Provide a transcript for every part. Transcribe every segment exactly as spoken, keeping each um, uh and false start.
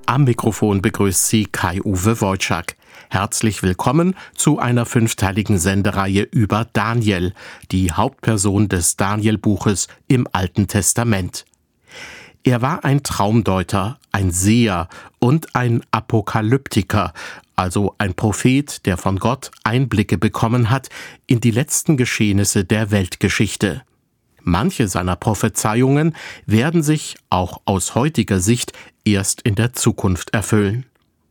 Am Mikrofon begrüßt Sie Kai-Uwe Wojczak. Herzlich willkommen zu einer fünfteiligen Sendereihe über Daniel, die Hauptperson des Daniel-Buches im Alten Testament. Er war ein Traumdeuter, ein Seher und ein Apokalyptiker, also ein Prophet, der von Gott Einblicke bekommen hat in die letzten Geschehnisse der Weltgeschichte. Manche seiner Prophezeiungen werden sich, auch aus heutiger Sicht, erst in der Zukunft erfüllen.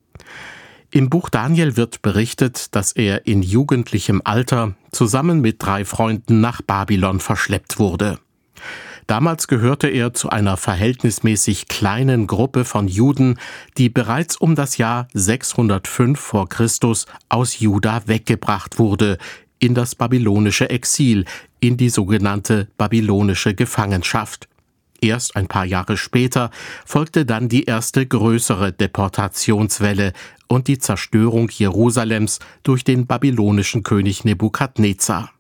Im Buch Daniel wird berichtet, dass er in jugendlichem Alter zusammen mit drei Freunden nach Babylon verschleppt wurde. Damals gehörte er zu einer verhältnismäßig kleinen Gruppe von Juden, die bereits um das Jahr sechshundertfünf vor Christus aus Juda weggebracht wurde, in das babylonische Exil, in die sogenannte babylonische Gefangenschaft. Erst ein paar Jahre später folgte dann die erste größere Deportationswelle und die Zerstörung Jerusalems durch den babylonischen König Nebukadnezar.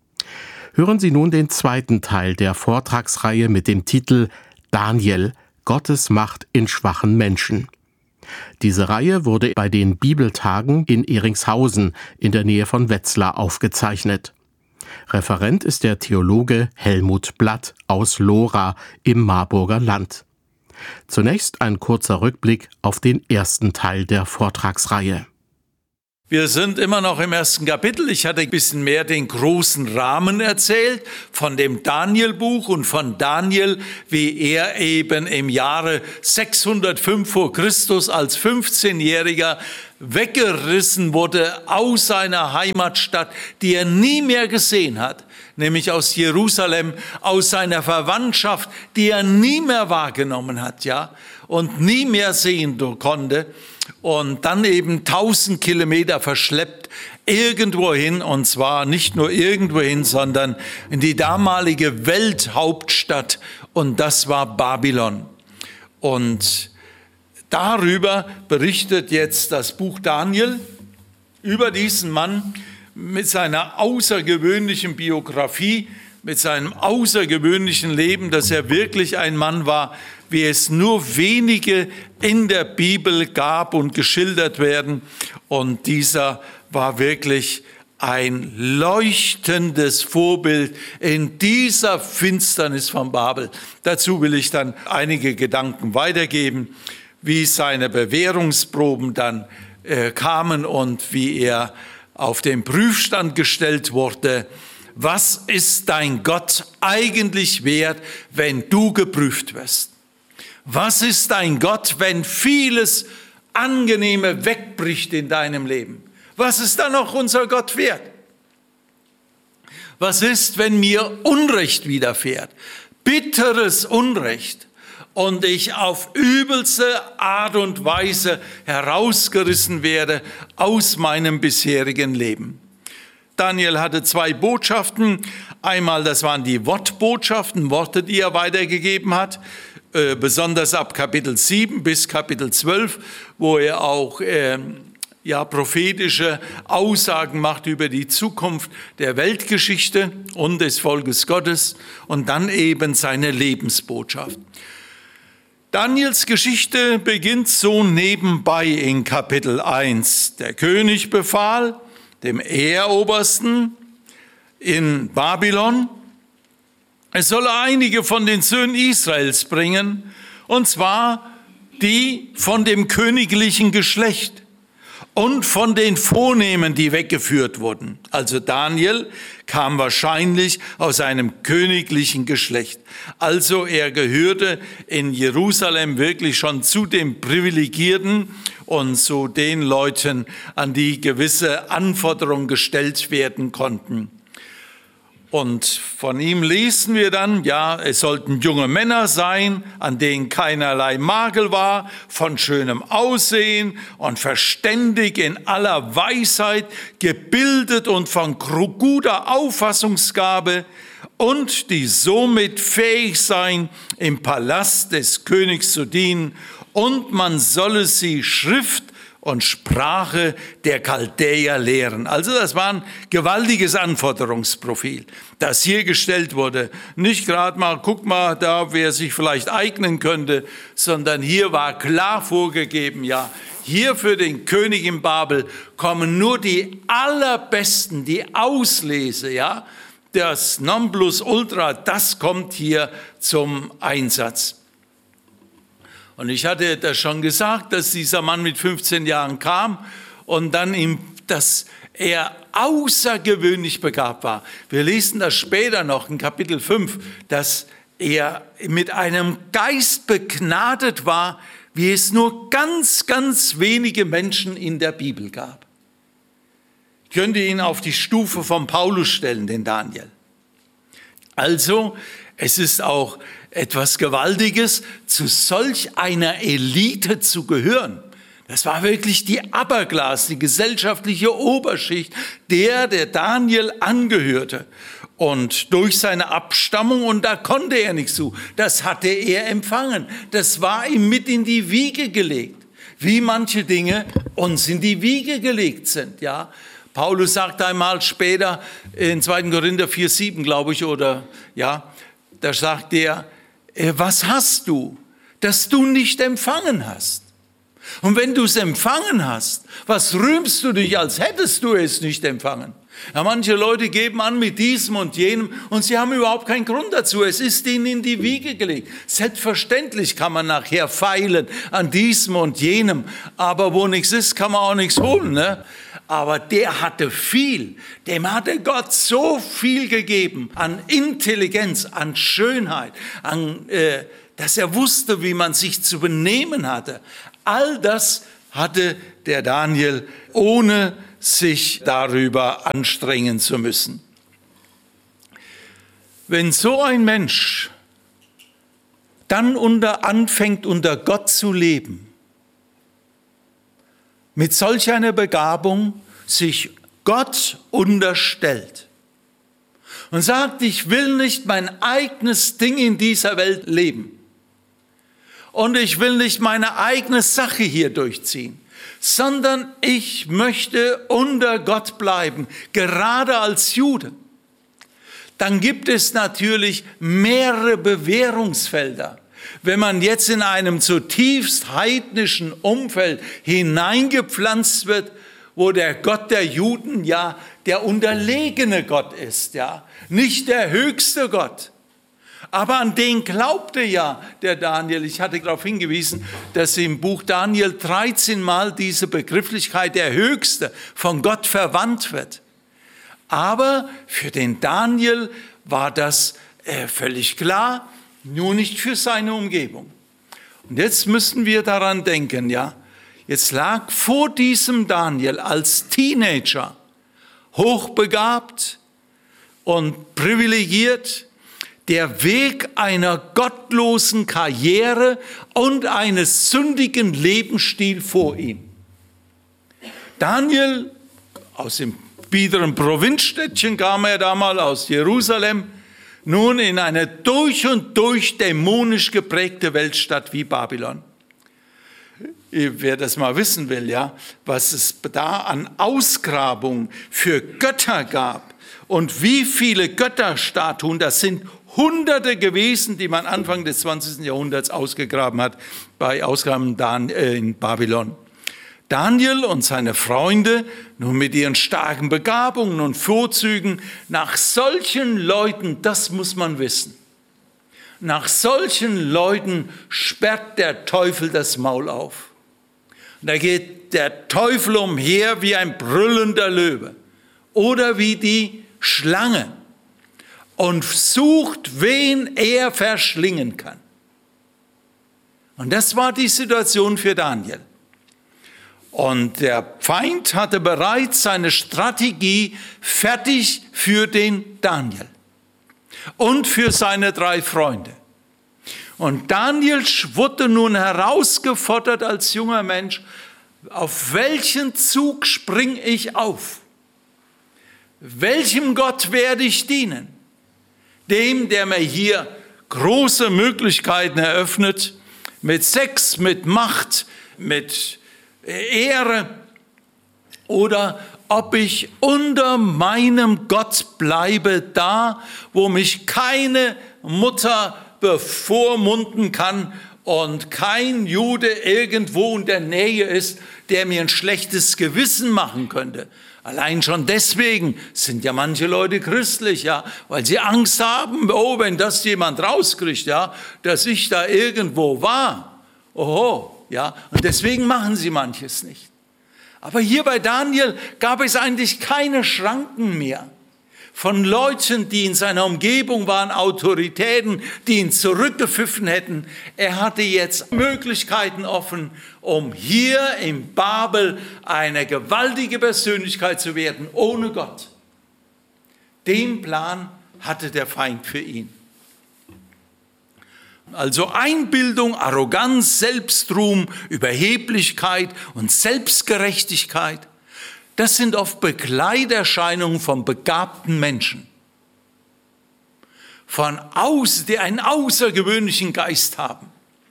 Hören Sie nun den zweiten Teil der Vortragsreihe mit dem Titel Daniel, Gottes Macht in schwachen Menschen. Diese Reihe wurde bei den Bibeltagen in Eringshausen in der Nähe von Wetzlar aufgezeichnet. Referent ist der Theologe Helmut Blatt aus Lohra im Marburger Land. Zunächst ein kurzer Rückblick auf den ersten Teil der Vortragsreihe. Wir sind immer noch im ersten Kapitel. Ich hatte ein bisschen mehr den großen Rahmen erzählt von dem Daniel-Buch und von Daniel, wie er eben im Jahre sechshundertfünf vor Christus als fünfzehnjähriger weggerissen wurde aus seiner Heimatstadt, die er nie mehr gesehen hat, nämlich aus Jerusalem, aus seiner Verwandtschaft, die er nie mehr wahrgenommen hat, ja, und nie mehr sehen konnte. Und dann eben tausend Kilometer verschleppt irgendwohin, und zwar nicht nur irgendwohin, sondern in die damalige Welthauptstadt, und das war Babylon. Und darüber berichtet jetzt das Buch Daniel, über diesen Mann mit seiner außergewöhnlichen Biografie, mit seinem außergewöhnlichen Leben, dass er wirklich ein Mann war, wie es nur wenige in der Bibel gab und geschildert werden. Und dieser war wirklich ein leuchtendes Vorbild in dieser Finsternis von Babel. Dazu will ich dann einige Gedanken weitergeben, wie seine Bewährungsproben dann äh, kamen und wie er auf den Prüfstand gestellt wurde. Was ist dein Gott eigentlich wert, wenn du geprüft wirst? Was ist dein Gott, wenn vieles Angenehme wegbricht in deinem Leben? Was ist dann noch unser Gott wert? Was ist, wenn mir Unrecht widerfährt? Bitteres Unrecht. Und ich auf übelste Art und Weise herausgerissen werde aus meinem bisherigen Leben. Daniel hatte zwei Botschaften. Einmal, das waren die Wortbotschaften, Worte, die er weitergegeben hat, äh, besonders ab Kapitel sieben bis Kapitel zwölf, wo er auch äh, ja, prophetische Aussagen macht über die Zukunft der Weltgeschichte und des Volkes Gottes, und dann eben seine Lebensbotschaft. Daniels Geschichte beginnt so nebenbei in Kapitel eins. Der König befahl dem Eherobersten in Babylon, es solle einige von den Söhnen Israels bringen, und zwar die von dem königlichen Geschlecht und von den Vornehmen, die weggeführt wurden. Also Daniel kam wahrscheinlich aus einem königlichen Geschlecht. Also er gehörte in Jerusalem wirklich schon zu den Privilegierten und zu den Leuten, an die gewisse Anforderungen gestellt werden konnten. Und von ihm lesen wir dann, ja, es sollten junge Männer sein, an denen keinerlei Makel war, von schönem Aussehen und verständig in aller Weisheit, gebildet und von guter Auffassungsgabe, und die somit fähig sein, im Palast des Königs zu dienen, und man solle sie Schrift und Sprache der Chaldäer lehren. Also das war ein gewaltiges Anforderungsprofil, das hier gestellt wurde. Nicht gerade mal, guck mal da, wer sich vielleicht eignen könnte, sondern hier war klar vorgegeben, ja, hier für den König in Babel kommen nur die allerbesten, die Auslese, ja, das Nonplusultra, das kommt hier zum Einsatz. Und ich hatte das schon gesagt, dass dieser Mann mit fünfzehn Jahren kam und dann ihm, dass er außergewöhnlich begabt war. Wir lesen das später noch in Kapitel fünf, dass er mit einem Geist begnadet war, wie es nur ganz, ganz wenige Menschen in der Bibel gab. Ich könnte ihn auf die Stufe von Paulus stellen, den Daniel. Also, es ist auch etwas Gewaltiges, zu solch einer Elite zu gehören. Das war wirklich die Upper Class, die gesellschaftliche Oberschicht, der der Daniel angehörte. Und durch seine Abstammung, und da konnte er nichts zu, das hatte er empfangen. Das war ihm mit in die Wiege gelegt, wie manche Dinge uns in die Wiege gelegt sind, ja. Paulus sagt einmal später in zweiten Korinther vier sieben, glaube ich, oder ja, da sagt er, was hast du, das du nicht empfangen hast? Und wenn du es empfangen hast, was rühmst du dich, als hättest du es nicht empfangen? Ja, manche Leute geben an mit diesem und jenem und sie haben überhaupt keinen Grund dazu. Es ist ihnen in die Wiege gelegt. Selbstverständlich kann man nachher feilen an diesem und jenem, aber wo nichts ist, kann man auch nichts holen, ne? Aber der hatte viel, dem hatte Gott so viel gegeben an Intelligenz, an Schönheit, an, äh, dass er wusste, wie man sich zu benehmen hatte. All das hatte der Daniel, ohne sich darüber anstrengen zu müssen. Wenn so ein Mensch dann unter, anfängt, unter Gott zu leben, mit solch einer Begabung sich Gott unterstellt und sagt, ich will nicht mein eigenes Ding in dieser Welt leben und ich will nicht meine eigene Sache hier durchziehen, sondern ich möchte unter Gott bleiben, gerade als Jude. Dann gibt es natürlich mehrere Bewährungsfelder. Wenn man jetzt in einem zutiefst heidnischen Umfeld hineingepflanzt wird, wo der Gott der Juden ja der unterlegene Gott ist, ja, nicht der höchste Gott. Aber an den glaubte ja der Daniel. Ich hatte darauf hingewiesen, dass im Buch Daniel dreizehn Mal diese Begrifflichkeit der Höchste von Gott verwandt wird. Aber für den Daniel war das äh, völlig klar, nur nicht für seine Umgebung. Und jetzt müssen wir daran denken, ja, jetzt lag vor diesem Daniel als Teenager, hochbegabt und privilegiert, der Weg einer gottlosen Karriere und eines sündigen Lebensstils vor ihm. Daniel, aus dem biederen Provinzstädtchen kam er damals, aus Jerusalem, nun in eine durch und durch dämonisch geprägte Weltstadt wie Babylon. Wer das mal wissen will, ja, was es da an Ausgrabungen für Götter gab und wie viele Götterstatuen, das sind Hunderte gewesen, die man Anfang des zwanzigsten Jahrhunderts ausgegraben hat, bei Ausgraben in Babylon. Daniel und seine Freunde, nun mit ihren starken Begabungen und Vorzügen, nach solchen Leuten, das muss man wissen, nach solchen Leuten sperrt der Teufel das Maul auf. Und da geht der Teufel umher wie ein brüllender Löwe oder wie die Schlange und sucht, wen er verschlingen kann. Und das war die Situation für Daniel. Und der Feind hatte bereits seine Strategie fertig für den Daniel und für seine drei Freunde. Und Daniel wurde nun herausgefordert als junger Mensch, auf welchen Zug springe ich auf? Welchem Gott werde ich dienen? Dem, der mir hier große Möglichkeiten eröffnet, mit Sex, mit Macht, mit Ehre oder ob ich unter meinem Gott bleibe, da, wo mich keine Mutter bevormunden kann und kein Jude irgendwo in der Nähe ist, der mir ein schlechtes Gewissen machen könnte. Allein schon deswegen sind ja manche Leute christlich, ja, weil sie Angst haben, oh, wenn das jemand rauskriegt, ja, dass ich da irgendwo war. Oho, ja, und deswegen machen sie manches nicht. Aber hier bei Daniel gab es eigentlich keine Schranken mehr von Leuten, die in seiner Umgebung waren, Autoritäten, die ihn zurückgepfiffen hätten. Er hatte jetzt Möglichkeiten offen, um hier in Babel eine gewaltige Persönlichkeit zu werden, ohne Gott. Den Plan hatte der Feind für ihn. Also Einbildung, Arroganz, Selbstruhm, Überheblichkeit und Selbstgerechtigkeit, das sind oft Begleiterscheinungen von begabten Menschen, von aus, die einen außergewöhnlichen Geist haben.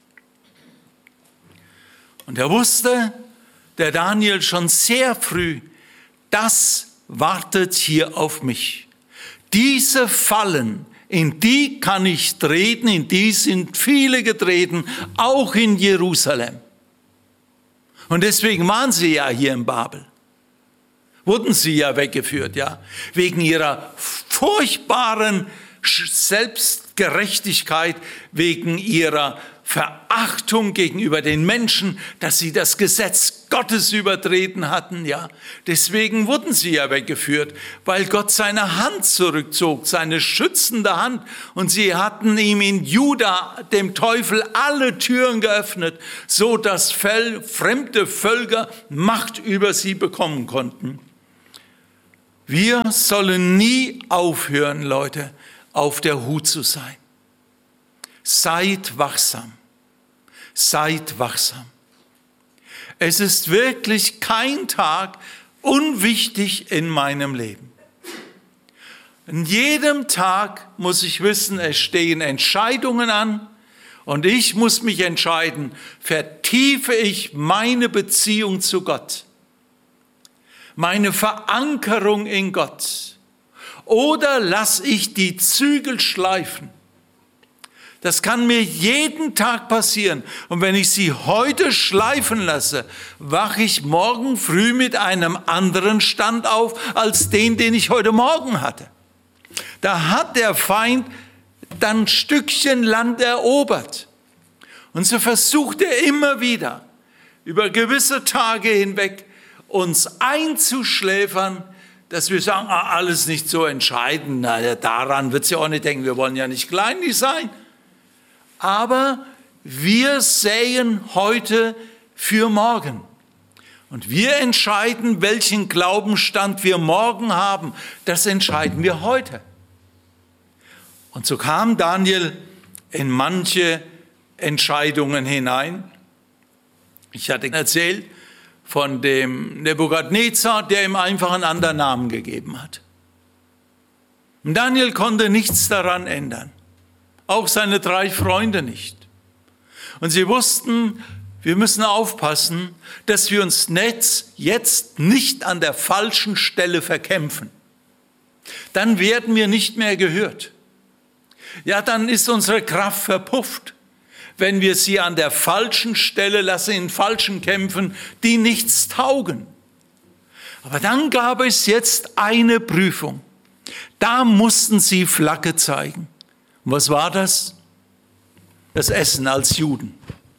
Und er wusste, der Daniel, schon sehr früh, das wartet hier auf mich. Diese Fallen, in die kann ich treten, in die sind viele getreten, auch in Jerusalem. Und deswegen waren sie ja hier in Babel. Wurden sie ja weggeführt, ja, wegen ihrer furchtbaren Selbstgerechtigkeit, wegen ihrer Verachtung gegenüber den Menschen, dass sie das Gesetz Gottes übertreten hatten, ja. Deswegen wurden sie ja weggeführt, weil Gott seine Hand zurückzog, seine schützende Hand. Und sie hatten ihm in Juda, dem Teufel, alle Türen geöffnet, so dass fremde Völker Macht über sie bekommen konnten. Wir sollen nie aufhören, Leute, auf der Hut zu sein. Seid wachsam. Seid wachsam. Es ist wirklich kein Tag unwichtig in meinem Leben. In jedem Tag muss ich wissen, es stehen Entscheidungen an und ich muss mich entscheiden, vertiefe ich meine Beziehung zu Gott, meine Verankerung in Gott, oder lasse ich die Zügel schleifen? Das kann mir jeden Tag passieren. Und wenn ich sie heute schleifen lasse, wache ich morgen früh mit einem anderen Stand auf, als den, den ich heute Morgen hatte. Da hat der Feind dann ein Stückchen Land erobert. Und so versucht er immer wieder, über gewisse Tage hinweg, uns einzuschläfern, dass wir sagen, ah, alles nicht so entscheidend. Na, daran wird es ja auch nicht denken, wir wollen ja nicht kleinlich sein. Aber wir säen heute für morgen. Und wir entscheiden, welchen Glaubensstand wir morgen haben. Das entscheiden wir heute. Und so kam Daniel in manche Entscheidungen hinein. Ich hatte erzählt von dem Nebukadnezar, der ihm einfach einen anderen Namen gegeben hat. Und Daniel konnte nichts daran ändern. Auch seine drei Freunde nicht. Und sie wussten, wir müssen aufpassen, dass wir uns jetzt nicht an der falschen Stelle verkämpfen. Dann werden wir nicht mehr gehört. Ja, dann ist unsere Kraft verpufft, wenn wir sie an der falschen Stelle lassen, in falschen Kämpfen, die nichts taugen. Aber dann gab es jetzt eine Prüfung. Da mussten sie Flagge zeigen. Und was war das? Das Essen als Juden.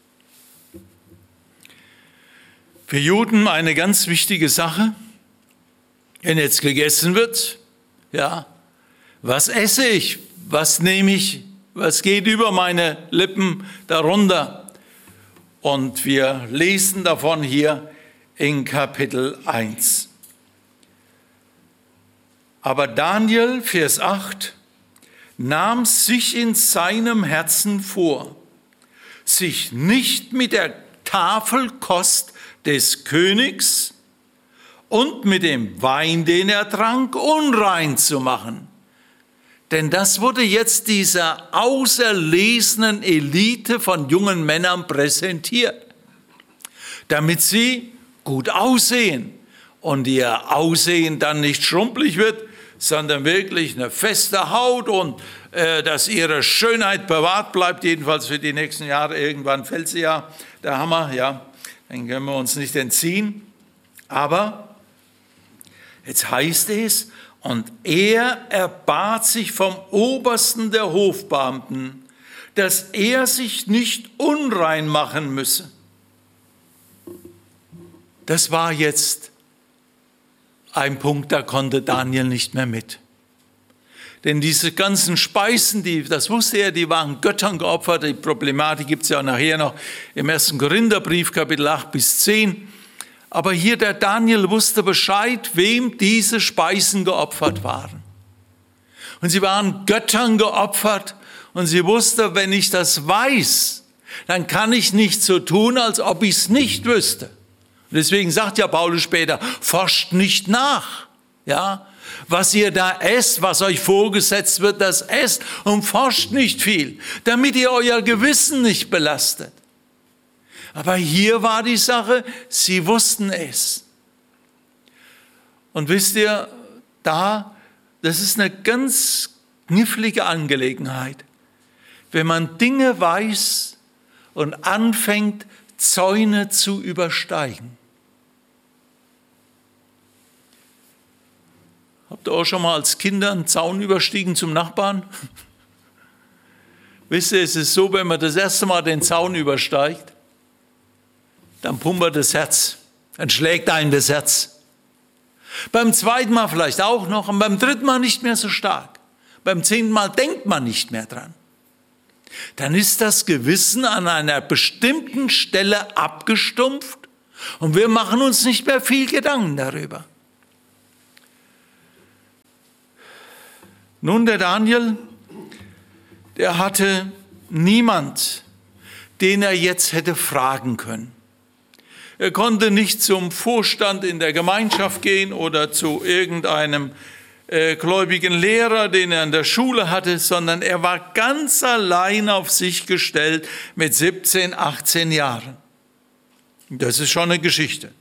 Für Juden eine ganz wichtige Sache. Wenn jetzt gegessen wird, ja, was esse ich? Was nehme ich? Was geht über meine Lippen darunter? Und wir lesen davon hier in Kapitel eins. Aber Daniel, Vers acht, nahm sich in seinem Herzen vor, sich nicht mit der Tafelkost des Königs und mit dem Wein, den er trank, unrein zu machen. Denn das wurde jetzt dieser auserlesenen Elite von jungen Männern präsentiert, damit sie gut aussehen und ihr Aussehen dann nicht schrumpelig wird, sondern wirklich eine feste Haut und äh, dass ihre Schönheit bewahrt bleibt, jedenfalls für die nächsten Jahre. Irgendwann fällt sie ja, der Hammer, ja, dann können wir uns nicht entziehen. Aber jetzt heißt es, und er erbat sich vom Obersten der Hofbeamten, dass er sich nicht unrein machen müsse. Das war jetzt ein Punkt, da konnte Daniel nicht mehr mit. Denn diese ganzen Speisen, die, das wusste er, die waren Göttern geopfert. Die Problematik gibt es ja nachher noch im ersten Korintherbrief, Kapitel acht bis zehn. Aber hier der Daniel wusste Bescheid, wem diese Speisen geopfert waren. Und sie waren Göttern geopfert. Und sie wusste, wenn ich das weiß, dann kann ich nicht so tun, als ob ich es nicht wüsste. Und deswegen sagt ja Paulus später, forscht nicht nach. Ja? Was ihr da esst, was euch vorgesetzt wird, das esst und forscht nicht viel, damit ihr euer Gewissen nicht belastet. Aber hier war die Sache, sie wussten es. Und wisst ihr, da, das ist eine ganz knifflige Angelegenheit. Wenn man Dinge weiß und anfängt, Zäune zu übersteigen. Habt ihr auch schon mal als Kinder einen Zaun überstiegen zum Nachbarn? Wisst ihr, es ist so, wenn man das erste Mal den Zaun übersteigt, dann pumpert das Herz, dann schlägt einem das Herz. Beim zweiten Mal vielleicht auch noch und beim dritten Mal nicht mehr so stark. Beim zehnten Mal denkt man nicht mehr dran. Dann ist das Gewissen an einer bestimmten Stelle abgestumpft und wir machen uns nicht mehr viel Gedanken darüber. Nun, der Daniel, der hatte niemand, den er jetzt hätte fragen können. Er konnte nicht zum Vorstand in der Gemeinschaft gehen oder zu irgendeinem äh, gläubigen Lehrer, den er in der Schule hatte, sondern er war ganz allein auf sich gestellt mit siebzehn, achtzehn Jahren. Das ist schon eine Geschichte.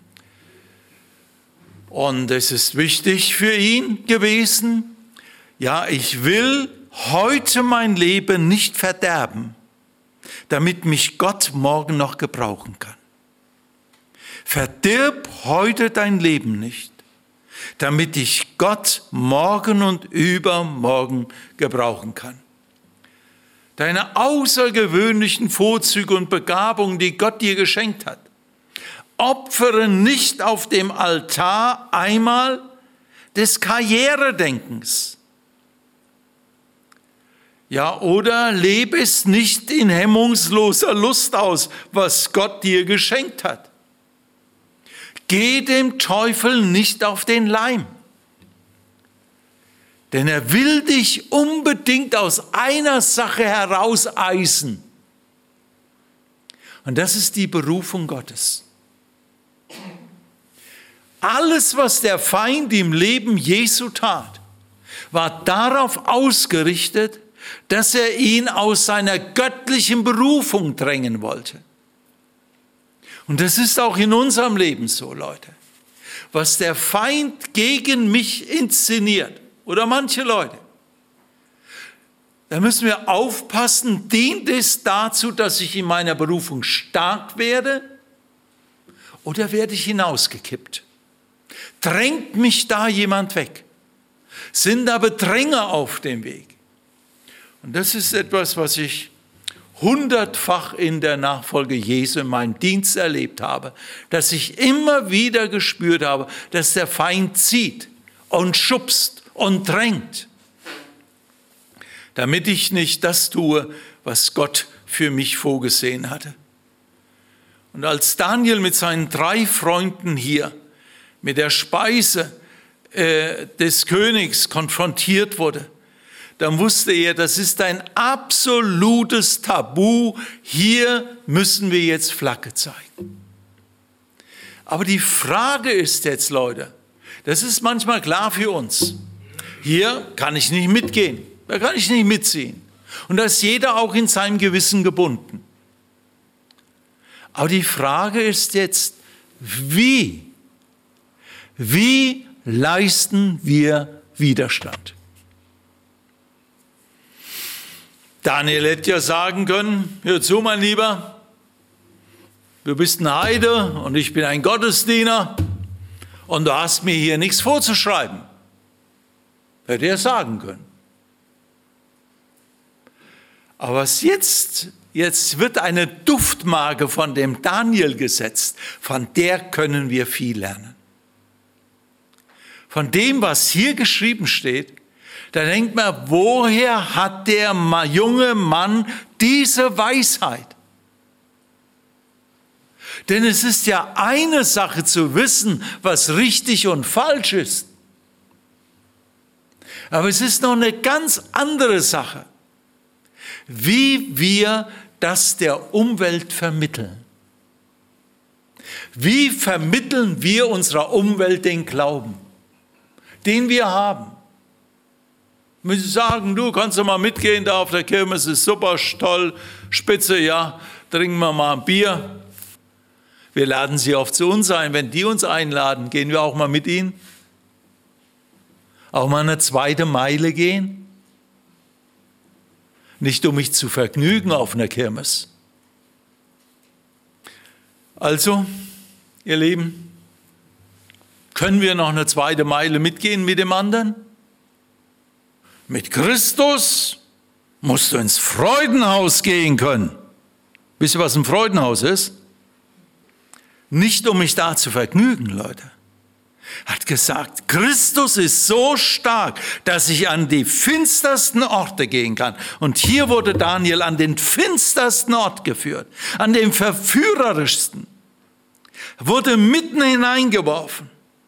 Und es ist wichtig für ihn gewesen, ja, ich will heute mein Leben nicht verderben, damit mich Gott morgen noch gebrauchen kann. Verdirb heute dein Leben nicht, damit ich Gott morgen und übermorgen gebrauchen kann. Deine außergewöhnlichen Vorzüge und Begabungen, die Gott dir geschenkt hat, opfere nicht auf dem Altar einmal des Karrieredenkens. Ja, oder lebe es nicht in hemmungsloser Lust aus, was Gott dir geschenkt hat. Geh dem Teufel nicht auf den Leim. Denn er will dich unbedingt aus einer Sache herauseisen. Und das ist die Berufung Gottes. Alles, was der Feind im Leben Jesu tat, war darauf ausgerichtet, dass er ihn aus seiner göttlichen Berufung drängen wollte. Und das ist auch in unserem Leben so, Leute. Was der Feind gegen mich inszeniert, oder manche Leute, da müssen wir aufpassen, dient es dazu, dass ich in meiner Berufung stark werde, oder werde ich hinausgekippt? Drängt mich da jemand weg? Sind da Bedränger auf dem Weg? Und das ist etwas, was ich hundertfach in der Nachfolge Jesu in meinem Dienst erlebt habe, dass ich immer wieder gespürt habe, dass der Feind zieht und schubst und drängt, damit ich nicht das tue, was Gott für mich vorgesehen hatte. Und als Daniel mit seinen drei Freunden hier mit der Speise äh, des Königs konfrontiert wurde, dann wusste er, das ist ein absolutes Tabu, hier müssen wir jetzt Flagge zeigen. Aber die Frage ist jetzt, Leute, das ist manchmal klar für uns, hier kann ich nicht mitgehen, da kann ich nicht mitziehen. Und da ist jeder auch in seinem Gewissen gebunden. Aber die Frage ist jetzt, wie, wie leisten wir Widerstand? Daniel hätte ja sagen können, hör zu, mein Lieber, du bist ein Heide und ich bin ein Gottesdiener und du hast mir hier nichts vorzuschreiben. Hätte er sagen können. Aber was jetzt, jetzt wird eine Duftmarke von dem Daniel gesetzt, von der können wir viel lernen. Von dem, was hier geschrieben steht, da denkt man, woher hat der junge Mann diese Weisheit? Denn es ist ja eine Sache zu wissen, was richtig und falsch ist. Aber es ist noch eine ganz andere Sache, wie wir das der Umwelt vermitteln. Wie vermitteln wir unserer Umwelt den Glauben, den wir haben? Müssen Sie sagen, du kannst doch mal mitgehen, da auf der Kirmes ist super, toll, spitze, ja, trinken wir mal ein Bier. Wir laden sie oft zu uns ein. Wenn die uns einladen, gehen wir auch mal mit ihnen. Auch mal eine zweite Meile gehen. Nicht um mich zu vergnügen auf einer Kirmes. Also, ihr Lieben, können wir noch eine zweite Meile mitgehen mit dem anderen? Mit Christus musst du ins Freudenhaus gehen können. Wisst ihr, was ein Freudenhaus ist? Nicht, um mich da zu vergnügen, Leute. Er hat gesagt, Christus ist so stark, dass ich an die finstersten Orte gehen kann. Und hier wurde Daniel an den finstersten Ort geführt, an den verführerischsten. Er wurde mitten hineingeworfen.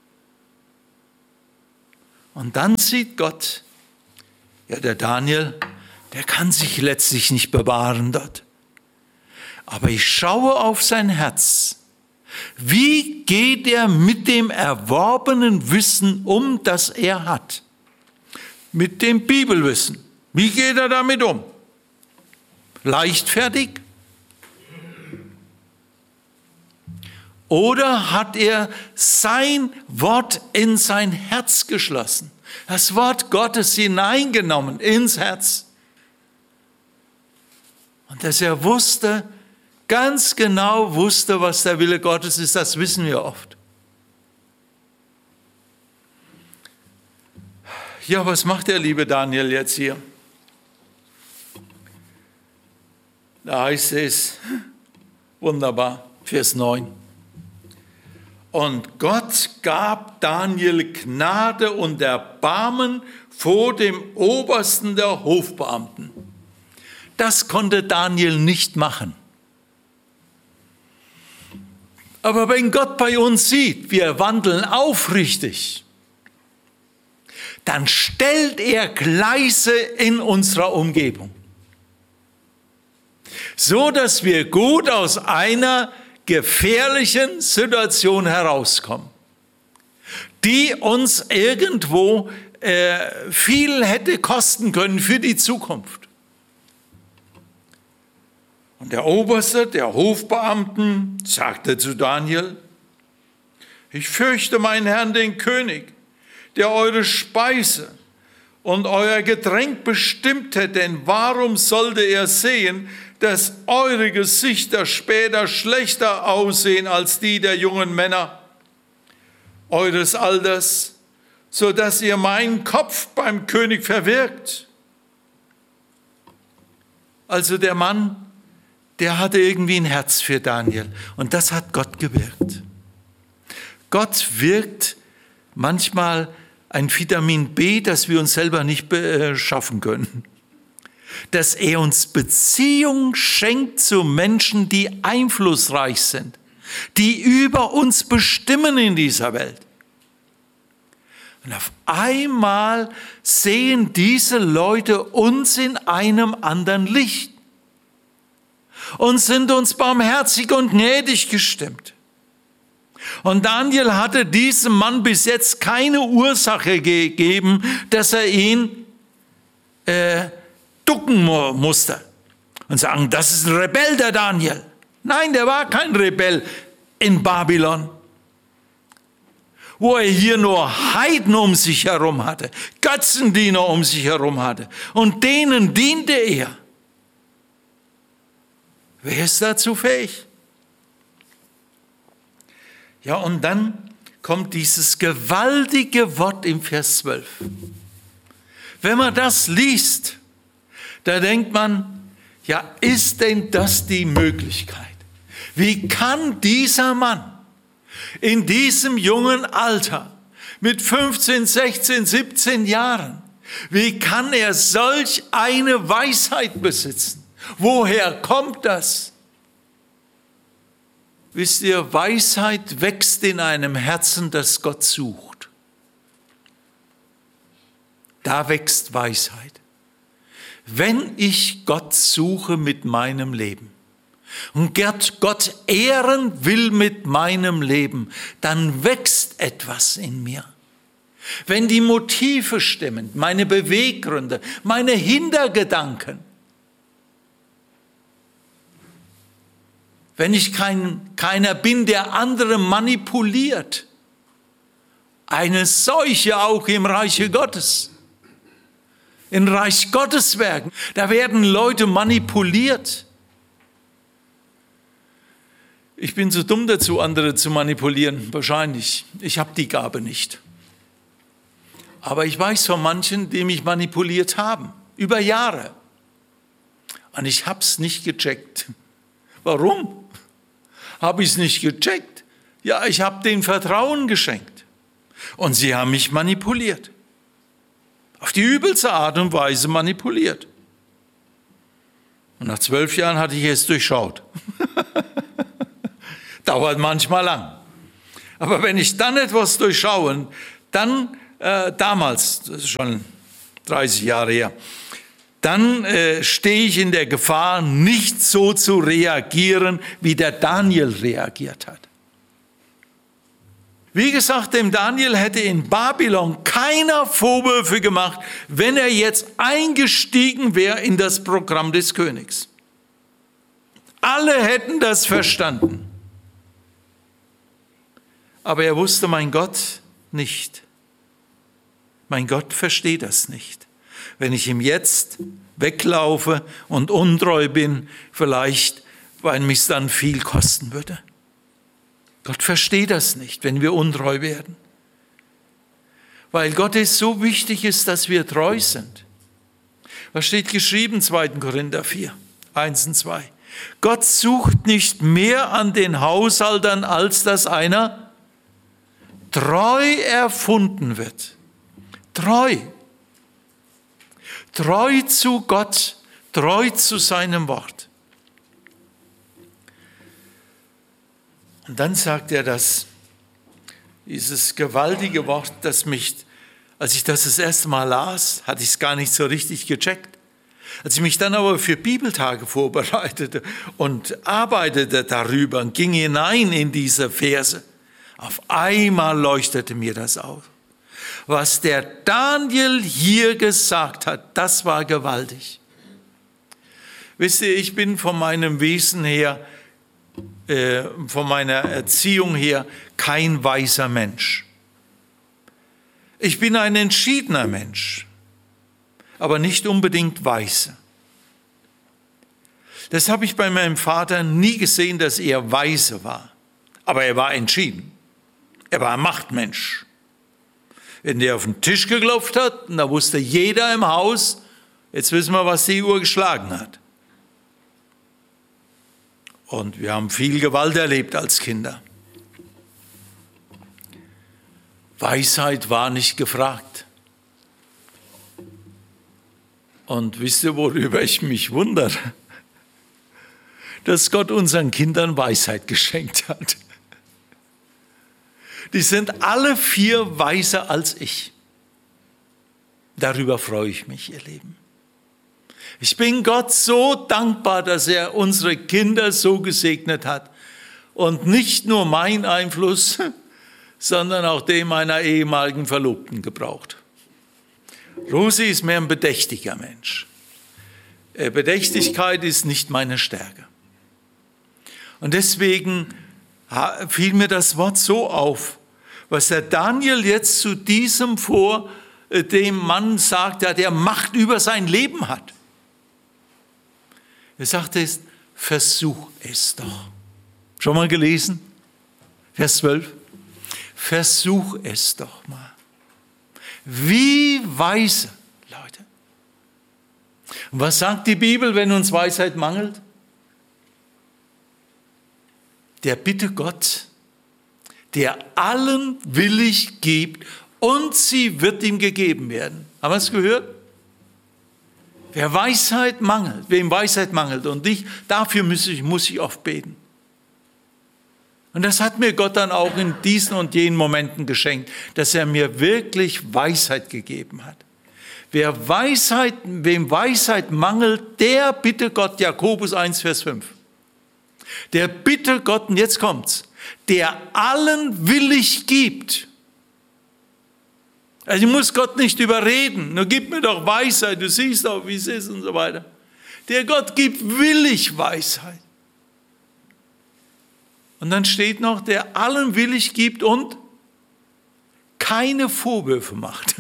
Und dann sieht Gott, ja, der Daniel, der kann sich letztlich nicht bewahren dort. Aber ich schaue auf sein Herz. Wie geht er mit dem erworbenen Wissen um, das er hat? Mit dem Bibelwissen. Wie geht er damit um? Leichtfertig? Oder hat er sein Wort in sein Herz geschlossen? Das Wort Gottes hineingenommen ins Herz. Und dass er wusste, ganz genau wusste, was der Wille Gottes ist, das wissen wir oft. Ja, was macht der liebe Daniel jetzt hier? Da heißt es, wunderbar, Vers neun. Und Gott gab Daniel Gnade und Erbarmen vor dem Obersten der Hofbeamten. Das konnte Daniel nicht machen. Aber wenn Gott bei uns sieht, wir wandeln aufrichtig, dann stellt er Gleise in unserer Umgebung, so dass wir gut aus einer gefährlichen Situation herauskommen, die uns irgendwo äh, viel hätte kosten können für die Zukunft. Und der Oberste der Hofbeamten sagte zu Daniel, ich fürchte meinen Herrn, den König, der eure Speise und euer Getränk bestimmt hat, denn warum sollte er sehen, dass eure Gesichter später schlechter aussehen als die der jungen Männer eures Alters, so dass ihr meinen Kopf beim König verwirkt? Also der Mann, der hatte irgendwie ein Herz für Daniel und das hat Gott gewirkt. Gott wirkt manchmal ein Vitamin B, das wir uns selber nicht beschaffen können. Dass er uns Beziehungen schenkt zu Menschen, die einflussreich sind, die über uns bestimmen in dieser Welt. Und auf einmal sehen diese Leute uns in einem anderen Licht und sind uns barmherzig und gnädig gestimmt. Und Daniel hatte diesem Mann bis jetzt keine Ursache gegeben, dass er ihn äh, ducken musste und sagen, das ist ein Rebell, der Daniel. Nein, der war kein Rebell in Babylon. wo er hier nur Heiden um sich herum hatte, Götzendiener um sich herum hatte. Und denen diente er. Wer ist dazu fähig? Ja, und dann kommt dieses gewaltige Wort im Vers zwölf. Wenn man das liest, da denkt man, ja, ist denn das die Möglichkeit? Wie kann dieser Mann in diesem jungen Alter mit fünfzehn, sechzehn, siebzehn Jahren, wie kann er solch eine Weisheit besitzen? Woher kommt das? Wisst ihr, Weisheit wächst in einem Herzen, das Gott sucht. Da wächst Weisheit. Wenn ich Gott suche mit meinem Leben und Gott ehren will mit meinem Leben, dann wächst etwas in mir. Wenn die Motive stimmen, meine Beweggründe, meine Hintergedanken, wenn ich kein, keiner bin, der andere manipuliert, eine Seuche auch im Reiche Gottes. Im Reich Gottes Werken, da werden Leute manipuliert. Ich bin zu dumm dazu, andere zu manipulieren, wahrscheinlich. Ich habe die Gabe nicht. Aber ich weiß von manchen, die mich manipuliert haben, über Jahre. Und ich habe es nicht gecheckt. Warum? Habe ich es nicht gecheckt? Ja, ich habe denen Vertrauen geschenkt. Und sie haben mich manipuliert. Auf die übelste Art und Weise manipuliert. Und nach zwölf Jahren hatte ich es durchschaut. Dauert manchmal lang. Aber wenn ich dann etwas durchschaue, dann äh, damals, das ist schon dreißig Jahre her, dann äh, stehe ich in der Gefahr, nicht so zu reagieren, wie der Daniel reagiert hat. Wie gesagt, dem Daniel hätte in Babylon keiner Vorwürfe gemacht, wenn er jetzt eingestiegen wäre in das Programm des Königs. Alle hätten das verstanden. Aber er wusste, mein Gott nicht. Mein Gott versteht das nicht. Wenn ich ihm jetzt weglaufe und untreu bin, vielleicht, weil mich dann viel kosten würde. Gott versteht das nicht, wenn wir untreu werden. Weil Gott es so wichtig ist, dass wir treu sind. Was steht geschrieben, zweiter Korinther vier, eins und zwei? Gott sucht nicht mehr an den Haushaltern, als dass einer treu erfunden wird. Treu. Treu zu Gott, treu zu seinem Wort. Und dann sagt er das, dieses gewaltige Wort, das mich, als ich das das erste Mal las, hatte ich es gar nicht so richtig gecheckt. Als ich mich dann aber für Bibeltage vorbereitete und arbeitete darüber und ging hinein in diese Verse, auf einmal leuchtete mir das auf. Was der Daniel hier gesagt hat, das war gewaltig. Wisst ihr, ich bin von meinem Wesen her, äh, von meiner Erziehung her, kein weiser Mensch. Ich bin ein entschiedener Mensch, aber nicht unbedingt weise. Das habe ich bei meinem Vater nie gesehen, dass er weise war. Aber er war entschieden. Er war ein Machtmensch. Wenn der auf den Tisch geklopft hat, und da wusste jeder im Haus, jetzt wissen wir, was die Uhr geschlagen hat. Und wir haben viel Gewalt erlebt als Kinder. Weisheit war nicht gefragt. Und wisst ihr, worüber ich mich wundere? Dass Gott unseren Kindern Weisheit geschenkt hat. Die sind alle vier weiser als ich. Darüber freue ich mich, ihr Lieben. Ich bin Gott so dankbar, dass er unsere Kinder so gesegnet hat. Und nicht nur mein Einfluss, sondern auch den meiner ehemaligen Verlobten gebraucht. Rosi ist mehr ein bedächtiger Mensch. Bedächtigkeit ist nicht meine Stärke. Und deswegen fiel mir das Wort so auf, was der Daniel jetzt zu diesem vor dem Mann sagt, der, der Macht über sein Leben hat. Er sagt es, versuch es doch. Schon mal gelesen? Vers zwölf. Versuch es doch mal. Wie weise, Leute. Und was sagt die Bibel, wenn uns Weisheit mangelt? Der bitte Gott, der allen willig gibt, und sie wird ihm gegeben werden. Haben wir es gehört? Wer Weisheit mangelt, wem Weisheit mangelt und ich, dafür muss ich, muss ich oft beten. Und das hat mir Gott dann auch in diesen und jenen Momenten geschenkt, dass er mir wirklich Weisheit gegeben hat. Wer Weisheit, wem Weisheit mangelt, der bitte Gott, Jakobus eins, Vers fünf. Der bitte Gott, und jetzt kommt's, der allen willig gibt. Also ich muss Gott nicht überreden, nur gib mir doch Weisheit, du siehst auch, wie es ist und so weiter. Der Gott gibt willig Weisheit. Und dann steht noch, der allen willig gibt und keine Vorwürfe macht.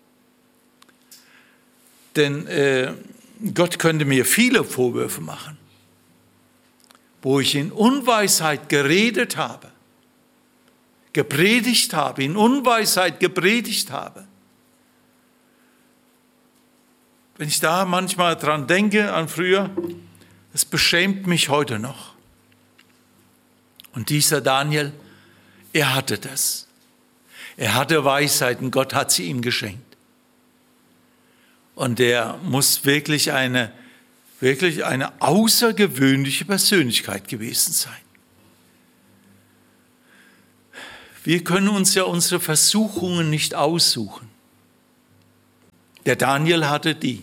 Denn äh, Gott könnte mir viele Vorwürfe machen, wo ich in Unweisheit geredet habe, gepredigt habe, in Unweisheit gepredigt habe. Wenn ich da manchmal dran denke, an früher, das beschämt mich heute noch. Und dieser Daniel, er hatte das. Er hatte Weisheit und Gott hat sie ihm geschenkt. Und er muss wirklich eine, wirklich eine außergewöhnliche Persönlichkeit gewesen sein. Wir können uns ja unsere Versuchungen nicht aussuchen. Der Daniel hatte die.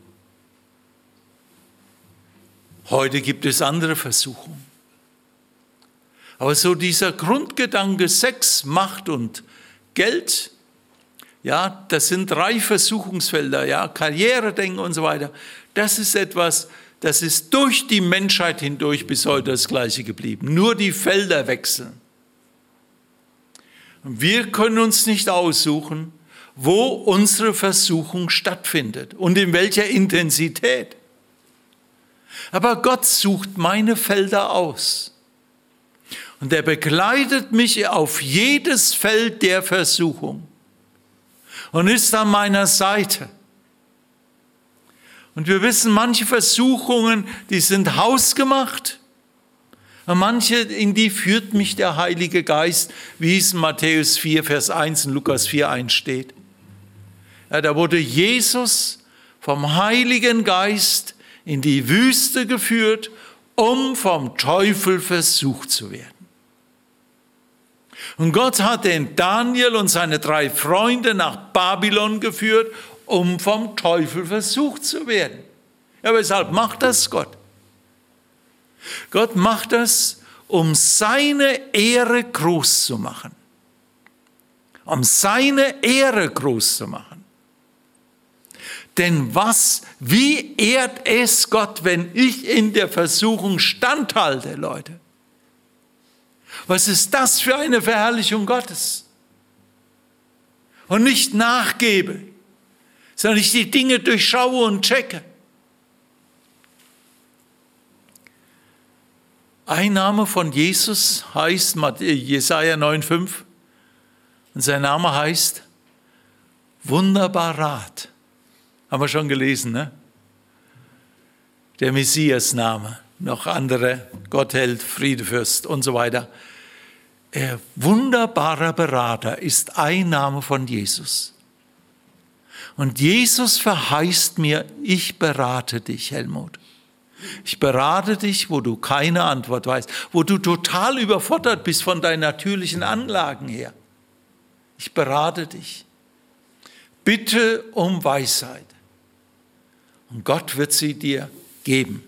Heute gibt es andere Versuchungen. Aber so dieser Grundgedanke Sex, Macht und Geld, ja, das sind drei Versuchungsfelder, ja, Karrieredenken und so weiter. Das ist etwas, das ist durch die Menschheit hindurch bis heute das Gleiche geblieben. Nur die Felder wechseln. Wir können uns nicht aussuchen, wo unsere Versuchung stattfindet und in welcher Intensität. Aber Gott sucht meine Felder aus. Und er begleitet mich auf jedes Feld der Versuchung und ist an meiner Seite. Und wir wissen, manche Versuchungen, die sind hausgemacht. Und manche, in die führt mich der Heilige Geist, wie es in Matthäus vier, Vers eins und Lukas vier, eins steht. Ja, da wurde Jesus vom Heiligen Geist in die Wüste geführt, um vom Teufel versucht zu werden. Und Gott hat den Daniel und seine drei Freunde nach Babylon geführt, um vom Teufel versucht zu werden. Ja, weshalb macht das Gott? Gott macht das, um seine Ehre groß zu machen. Um seine Ehre groß zu machen. Denn was, wie ehrt es Gott, wenn ich in der Versuchung standhalte, Leute? Was ist das für eine Verherrlichung Gottes? Und nicht nachgebe, sondern ich die Dinge durchschaue und checke. Ein Name von Jesus heißt Jesaja neun, fünf und sein Name heißt Wunderbar Rat. Haben wir schon gelesen, ne? Der Messias-Name, noch andere, Gottheld, Friedefürst und so weiter. Er, wunderbarer Berater ist ein Name von Jesus. Und Jesus verheißt mir, ich berate dich, Helmut. Ich berate dich, wo du keine Antwort weißt, wo du total überfordert bist von deinen natürlichen Anlagen her. Ich berate dich. Bitte um Weisheit. Und Gott wird sie dir geben.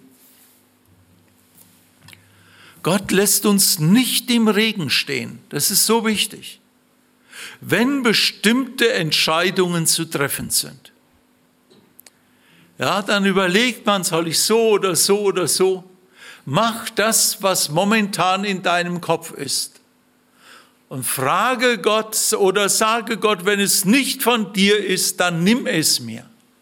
Gott lässt uns nicht im Regen stehen. Das ist so wichtig. Wenn bestimmte Entscheidungen zu treffen sind. Ja, dann überlegt man, soll ich so oder so oder so. Mach das, was momentan in deinem Kopf ist. und frage Gott oder sage Gott, wenn es nicht von dir ist, dann nimm es mir.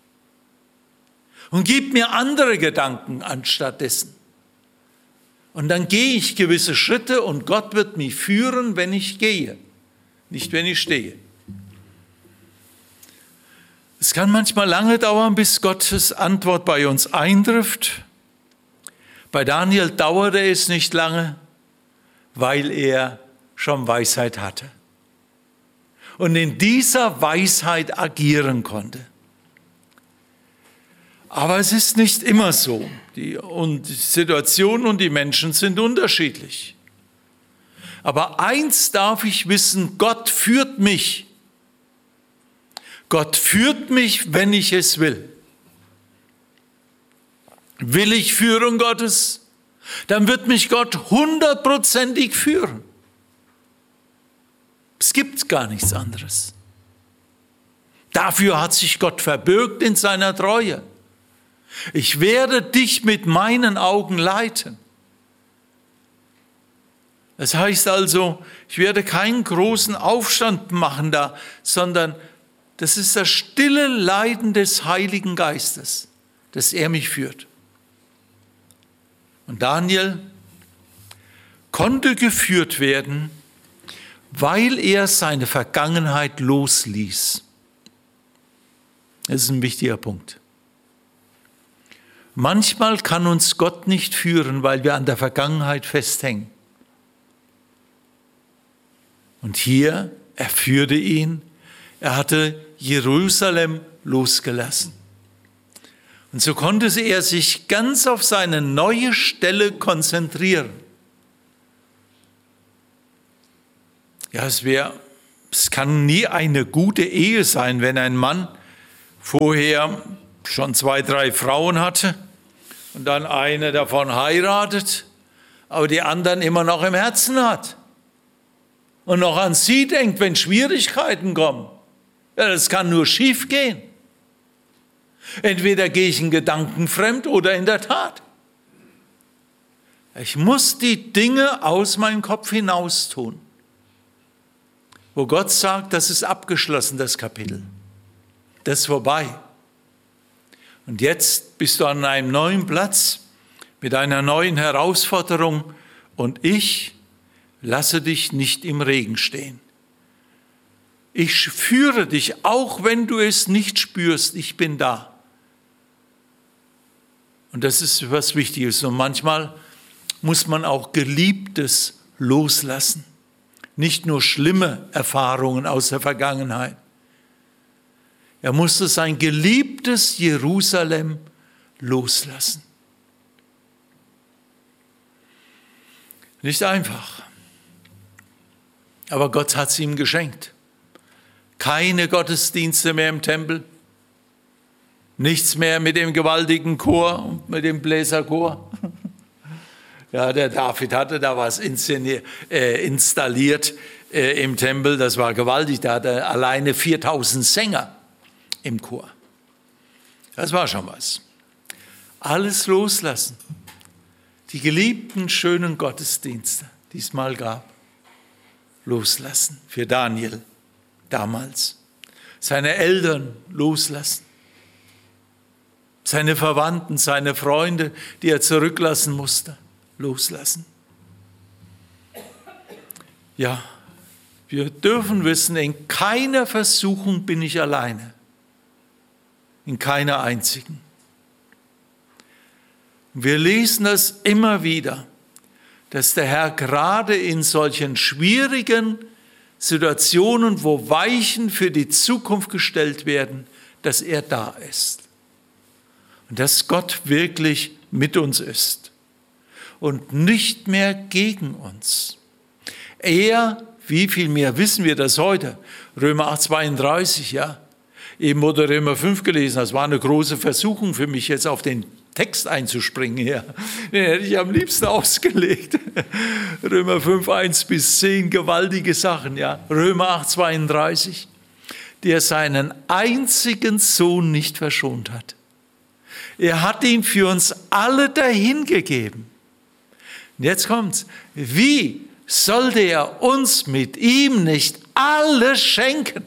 Und gib mir andere Gedanken anstattdessen. Und dann gehe ich gewisse Schritte und Gott wird mich führen, wenn ich gehe, nicht wenn ich stehe. Es kann manchmal lange dauern, bis Gottes Antwort bei uns eintrifft. Bei Daniel dauerte es nicht lange, weil er schon Weisheit hatte und in dieser Weisheit agieren konnte. Aber es ist nicht immer so. Die, und die Situation und die Menschen sind unterschiedlich. Aber eins darf ich wissen, Gott führt mich. Gott führt mich, wenn ich es will. Will ich Führung Gottes, dann wird mich Gott hundertprozentig führen. Es gibt gar nichts anderes. Dafür hat sich Gott verbürgt in seiner Treue. Ich werde dich mit meinen Augen leiten. Das heißt also, ich werde keinen großen Aufstand machen da, sondern das ist das stille Leiden des Heiligen Geistes, dass er mich führt. Und Daniel konnte geführt werden, weil er seine Vergangenheit losließ. Das ist ein wichtiger Punkt. Manchmal kann uns Gott nicht führen, weil wir an der Vergangenheit festhängen. Und hier, er führte ihn, er hatte Jerusalem losgelassen. Und so konnte er sich ganz auf seine neue Stelle konzentrieren. Ja, es wäre, es kann nie eine gute Ehe sein, wenn ein Mann vorher schon zwei, drei Frauen hatte und dann eine davon heiratet, aber die anderen immer noch im Herzen hat und noch an sie denkt, wenn Schwierigkeiten kommen. Ja, das kann nur schief gehen. Entweder gehe ich in Gedanken fremd oder in der Tat. Ich muss die Dinge aus meinem Kopf hinaus tun. Wo Gott sagt, das ist abgeschlossen, das Kapitel. Das ist vorbei. Und jetzt bist du an einem neuen Platz mit einer neuen Herausforderung und ich lasse dich nicht im Regen stehen. Ich führe dich, auch wenn du es nicht spürst, ich bin da. Und das ist was Wichtiges. Und manchmal muss man auch Geliebtes loslassen. Nicht nur schlimme Erfahrungen aus der Vergangenheit. Er musste sein geliebtes Jerusalem loslassen. Nicht einfach. Aber Gott hat es ihm geschenkt. Keine Gottesdienste mehr im Tempel. Nichts mehr mit dem gewaltigen Chor und mit dem Bläserchor. Ja, der David hatte da was inszeniert, äh, installiert äh, im Tempel. Das war gewaltig. Da hatte er alleine viertausend Sänger im Chor. Das war schon was. Alles loslassen. Die geliebten, schönen Gottesdienste, die es mal gab, loslassen. Für Daniel damals. Seine Eltern loslassen. Seine Verwandten, seine Freunde, die er zurücklassen musste, loslassen. Ja, wir dürfen wissen, in keiner Versuchung bin ich alleine. In keiner einzigen. Wir lesen das immer wieder, dass der Herr gerade in solchen schwierigen Situationen, wo Weichen für die Zukunft gestellt werden, dass er da ist. Und dass Gott wirklich mit uns ist und nicht mehr gegen uns. Er, wie viel mehr wissen wir das heute? Römer acht, zweiunddreißig, ja. Eben wurde Römer fünf gelesen, das war eine große Versuchung für mich, jetzt auf den Text einzuspringen. Ja. Den hätte ich am liebsten ausgelegt. Römer fünf, eins bis zehn, gewaltige Sachen. Ja. Römer acht, zweiunddreißig, der seinen einzigen Sohn nicht verschont hat. Er hat ihn für uns alle dahingegeben. Und jetzt kommt's. Wie sollte er uns mit ihm nicht alles schenken?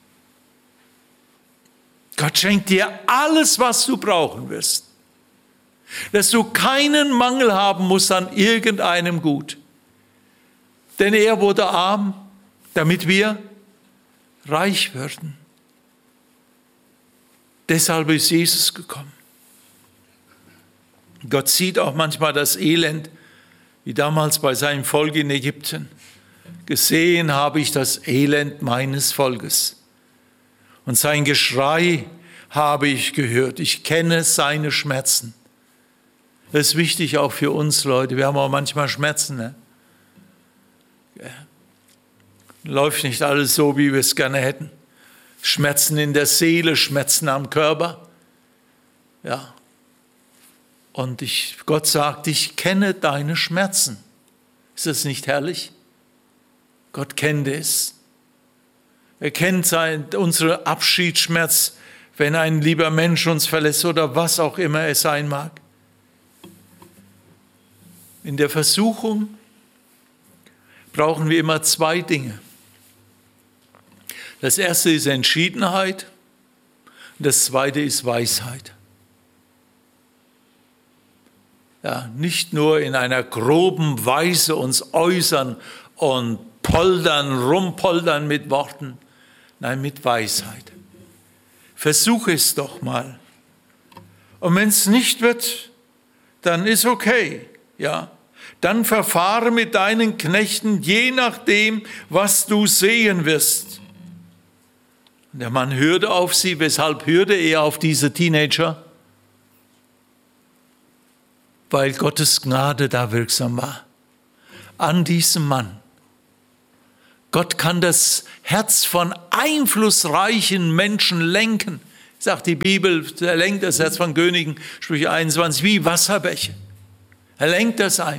Gott schenkt dir alles, was du brauchen wirst. Dass du keinen Mangel haben musst an irgendeinem Gut. Denn er wurde arm, damit wir reich würden. Deshalb ist Jesus gekommen. Gott sieht auch manchmal das Elend, wie damals bei seinem Volk in Ägypten. Gesehen habe ich das Elend meines Volkes. Und sein Geschrei habe ich gehört. Ich kenne seine Schmerzen. Das ist wichtig auch für uns, Leute. Wir haben auch manchmal Schmerzen. Ne? Ja. Läuft nicht alles so, wie wir es gerne hätten. Schmerzen in der Seele, Schmerzen am Körper. Ja. Und ich, Gott sagt, ich kenne deine Schmerzen. Ist das nicht herrlich? Gott kennt es. Er kennt sein, unsere Abschiedsschmerz, wenn ein lieber Mensch uns verlässt oder was auch immer es sein mag. In der Versuchung brauchen wir immer zwei Dinge. Das erste ist Entschiedenheit und das zweite ist Weisheit. Ja, nicht nur in einer groben Weise uns äußern und poldern, rumpoldern mit Worten, nein, mit Weisheit. Versuche es doch mal. Und wenn es nicht wird, dann ist okay, ja. Dann verfahre mit deinen Knechten, je nachdem, was du sehen wirst. Und der Mann hörte auf sie. Weshalb hörte er auf diese Teenager? Weil Gottes Gnade da wirksam war. An diesem Mann. Gott kann das Herz von einflussreichen Menschen lenken. Sagt die Bibel, er lenkt das Herz von Königen, Sprüche einundzwanzig, wie Wasserbäche. Er lenkt das ein.